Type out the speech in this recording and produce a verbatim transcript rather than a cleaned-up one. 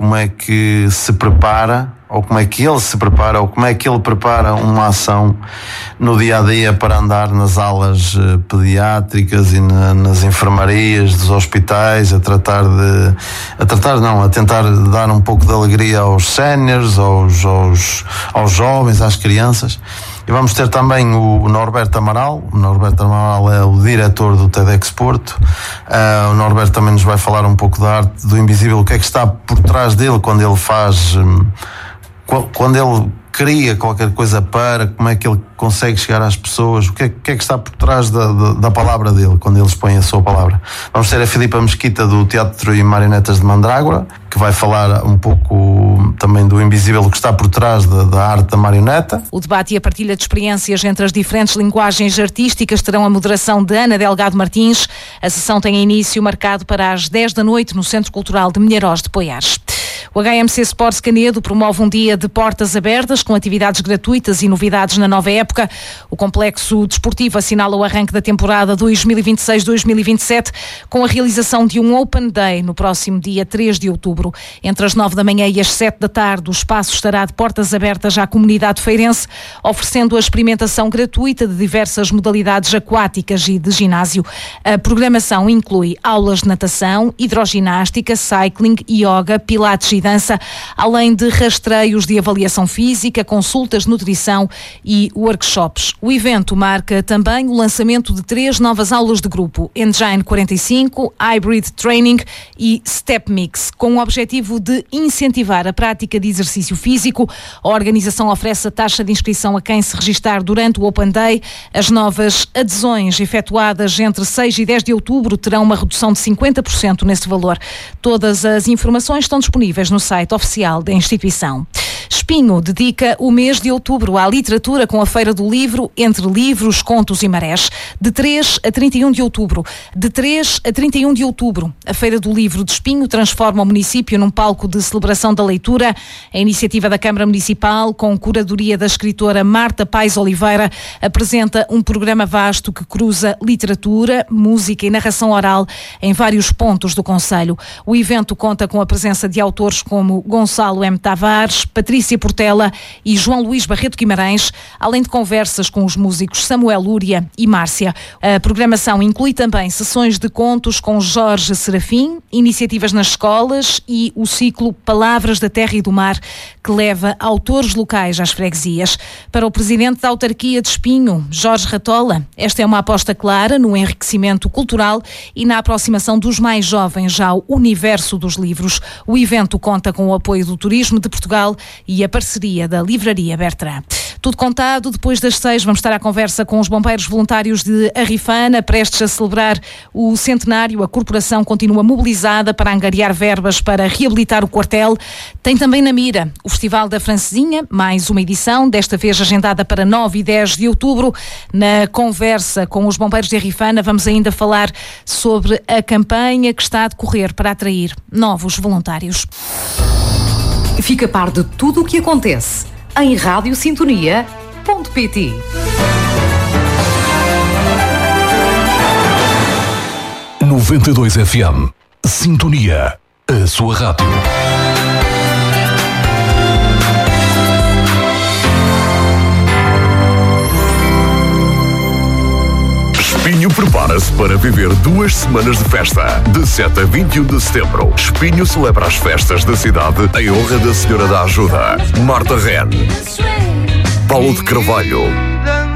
como é que se prepara, ou como é que ele se prepara, ou como é que ele prepara uma ação no dia-a-dia para andar nas alas uh, pediátricas e na, nas enfermarias dos hospitais, a tratar de... a tratar não, a tentar dar um pouco de alegria aos séniores, aos, aos, aos jovens, às crianças. E vamos ter também o Norberto Amaral. O Norberto Amaral é o diretor do TEDx Porto. Uh, o Norberto também nos vai falar um pouco da arte do invisível, o que é que está por trás dele quando ele faz... Um, quando ele cria qualquer coisa para, como é que ele consegue chegar às pessoas, o que é, que, é que está por trás da, da, da palavra dele, quando ele expõe a sua palavra. Vamos ter a Filipa Mesquita do Teatro e Marionetas de Mandrágora, que vai falar um pouco também do invisível, que está por trás da, da arte da marioneta. O debate e a partilha de experiências entre as diferentes linguagens artísticas terão a moderação de Ana Delgado Martins. A sessão tem início marcado para as dez da noite no Centro Cultural de Milharóis de Poiares. O H M C Sports Canedo promove um dia de portas abertas com atividades gratuitas e novidades na nova época. O complexo desportivo assinala o arranque da temporada dois mil e vinte e seis dois mil e vinte e sete com a realização de um Open Day no próximo dia três de outubro. Entre as nove da manhã e as sete da tarde, o espaço estará de portas abertas à comunidade feirense, oferecendo a experimentação gratuita de diversas modalidades aquáticas e de ginásio. A programação inclui aulas de natação, hidroginástica, cycling, yoga, pilates e dança, além de rastreios de avaliação física, consultas de nutrição e workshops. O evento marca também o lançamento de três novas aulas de grupo: Engine quarenta e cinco, Hybrid Training e Step Mix, com o objetivo de incentivar a prática de exercício físico. A organização oferece a taxa de inscrição a quem se registar durante o Open Day. As novas adesões efetuadas entre seis e dez de outubro terão uma redução de cinquenta por cento nesse valor. Todas as informações estão disponíveis no site oficial da instituição. Espinho dedica o mês de outubro à literatura com a Feira do Livro Entre Livros, Contos e Marés, de três a trinta e um de outubro. De três a trinta e um de outubro, a Feira do Livro de Espinho transforma o município num palco de celebração da leitura. A iniciativa da Câmara Municipal, com curadoria da escritora Marta Paes Oliveira, apresenta um programa vasto que cruza literatura, música e narração oral em vários pontos do concelho. O evento conta com a presença de autores como Gonçalo M. Tavares, Patrícia Portela e João Luís Barreto Guimarães, além de conversas com os músicos Samuel Lúria e Márcia. A programação inclui também sessões de contos com Jorge Serafim, iniciativas nas escolas e o ciclo Palavras da Terra e do Mar, que leva autores locais às freguesias. Para o presidente da autarquia de Espinho, Jorge Ratola, esta é uma aposta clara no enriquecimento cultural e na aproximação dos mais jovens ao universo dos livros. O evento conta com o apoio do Turismo de Portugal e a parceria da Livraria Bertrand. Tudo contado, depois das seis vamos estar à conversa com os bombeiros voluntários de Arrifana, prestes a celebrar o centenário. A corporação continua mobilizada para angariar verbas para reabilitar o quartel. Tem também na mira o Festival da Francesinha, mais uma edição, desta vez agendada para nove e dez de outubro. Na conversa com os bombeiros de Arrifana vamos ainda falar sobre a campanha que está a decorrer para atrair novos voluntários. Fica a par de tudo o que acontece em rádio sintonia ponto pt. noventa e dois F M. Sintonia. A sua rádio. Espinho prepara-se para viver duas semanas de festa. De sete a vinte e um de setembro, Espinho celebra as festas da cidade em honra da Senhora da Ajuda, Marta Ren, Paulo de Carvalho,